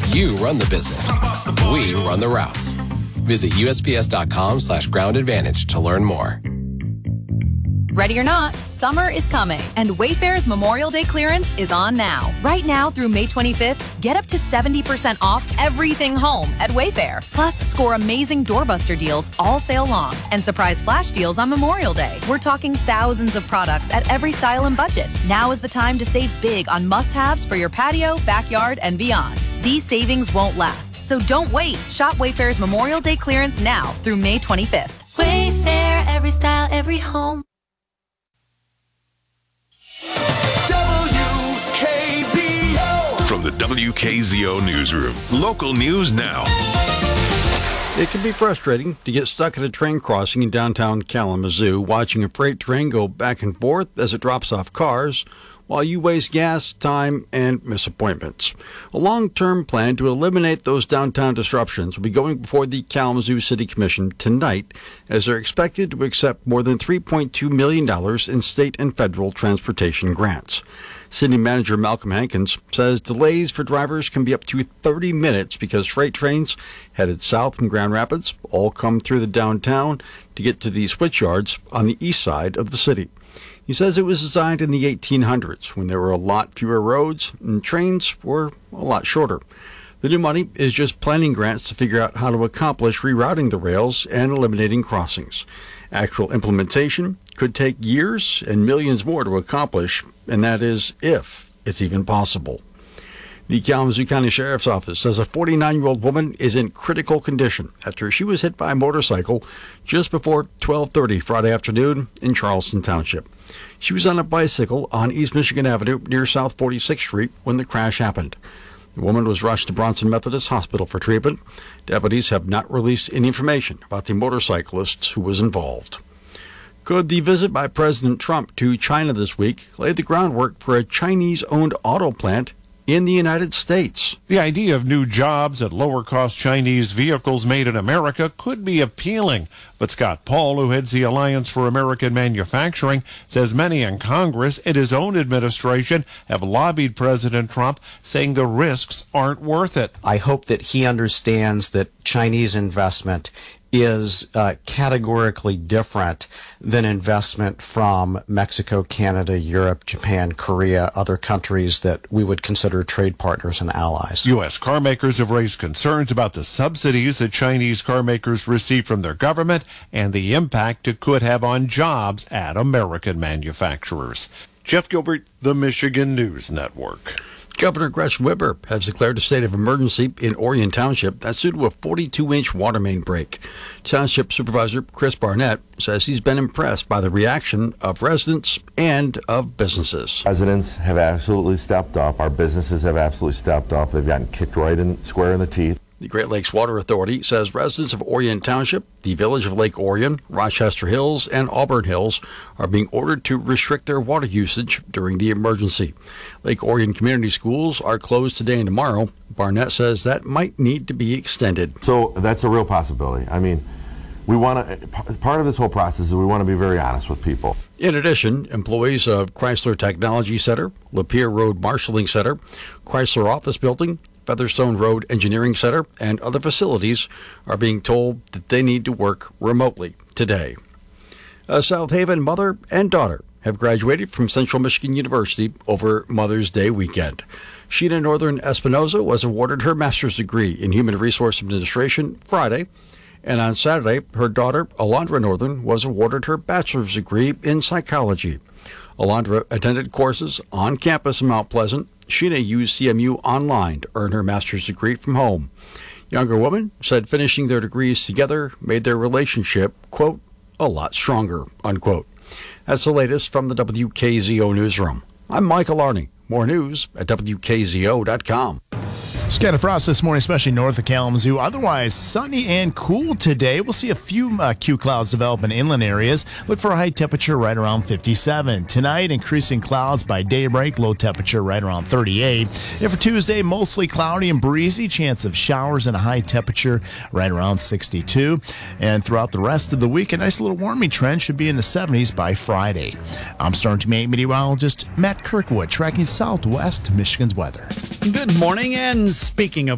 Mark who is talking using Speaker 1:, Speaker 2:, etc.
Speaker 1: You run the business. We run the routes. Visit USPS.com/Ground Advantage to learn more.
Speaker 2: Ready or not, summer is coming, and Wayfair's Memorial Day clearance is on now. Right now through May 25th, get up to 70% off everything home at Wayfair. Plus, score amazing doorbuster deals all sale long and surprise flash deals on Memorial Day. We're talking thousands of products at every style and budget. Now is the time to save big on must-haves for your patio, backyard, and beyond. These savings won't last, so don't wait. Shop Wayfair's Memorial Day clearance now through May 25th.
Speaker 3: Wayfair, every style, every home.
Speaker 4: WKZO. From the WKZO Newsroom, local news now.
Speaker 5: It can be frustrating to get stuck at a train crossing in downtown Kalamazoo, watching a freight train go back and forth as it drops off cars, while you waste gas, time, and miss appointments. A long-term plan to eliminate those downtown disruptions will be going before the Kalamazoo City Commission tonight, as they're expected to accept more than $3.2 million in state and federal transportation grants. City Manager Malcolm Hankins says delays for drivers can be up to 30 minutes because freight trains headed south from Grand Rapids all come through the downtown to get to the switch yards on the east side of the city. He says it was designed in the 1800s when there were a lot fewer roads and trains were a lot shorter. The new money is just planning grants to figure out how to accomplish rerouting the rails and eliminating crossings. Actual implementation could take years and millions more to accomplish, and that is if it's even possible. The Kalamazoo County Sheriff's Office says a 49-year-old woman is in critical condition after she was hit by a motorcycle just before 12:30 Friday afternoon in Charleston Township. She was on a bicycle on East Michigan Avenue near South 46th Street when the crash happened. The woman was rushed to Bronson Methodist Hospital for treatment. Deputies have not released any information about the motorcyclist who was involved. Could the visit by President Trump to China this week lay the groundwork for a Chinese-owned auto plant in the United States?
Speaker 6: The idea of new jobs at lower-cost Chinese vehicles made in America could be appealing. But Scott Paul, who heads the Alliance for American Manufacturing, says many in Congress and his own administration have lobbied President Trump, saying the risks aren't worth it.
Speaker 7: I hope that he understands that Chinese investment is categorically different than investment from Mexico, Canada, Europe, Japan, Korea, other countries that we would consider trade partners and allies.
Speaker 6: U.S. car makers have raised concerns about the subsidies that Chinese car makers receive from their government and the impact it could have on jobs at American manufacturers. Jeff Gilbert, the Michigan News Network.
Speaker 5: Governor Gretchen Whitmer has declared a state of emergency in Orion Township. That's due to a 42-inch water main break. Township Supervisor Chris Barnett says he's been impressed by the reaction of residents and of businesses.
Speaker 8: Residents have absolutely stepped up. Our businesses have absolutely stepped up. They've gotten kicked right square in the teeth.
Speaker 5: The Great Lakes Water Authority says residents of Orion Township, the village of Lake Orion, Rochester Hills, and Auburn Hills are being ordered to restrict their water usage during the emergency. Lake Orion Community Schools are closed today and tomorrow. Barnett says that might need to be extended.
Speaker 8: So that's a real possibility. I mean, part of this whole process is we want to be very honest with people.
Speaker 5: In addition, employees of Chrysler Technology Center, Lapeer Road Marshalling Center, Chrysler Office Building, Featherstone Road Engineering Center, and other facilities are being told that they need to work remotely today. A South Haven mother and daughter have graduated from Central Michigan University over Mother's Day weekend. Sheena Northern Espinoza was awarded her master's degree in Human Resource Administration Friday, and on Saturday, her daughter, Alondra Northern, was awarded her bachelor's degree in psychology. Alondra attended courses on campus in Mount Pleasant. Sheena used CMU Online to earn her master's degree from home. Younger women said finishing their degrees together made their relationship, quote, a lot stronger, unquote. That's the latest from the WKZO Newsroom. I'm Michael Arney. More news at WKZO.com.
Speaker 9: Scattered frost this morning, especially north of Kalamazoo. Otherwise, sunny and cool today. We'll see a few Q clouds develop in inland areas. Look for a high temperature right around 57. Tonight, increasing clouds by daybreak. Low temperature right around 38. And for Tuesday, mostly cloudy and breezy. Chance of showers and a high temperature right around 62. And throughout the rest of the week, a nice little warming trend should be in the 70s by Friday. I'm Storm Team 8 meteorologist Matt Kirkwood, tracking southwest Michigan's weather.
Speaker 10: Good morning, and speaking of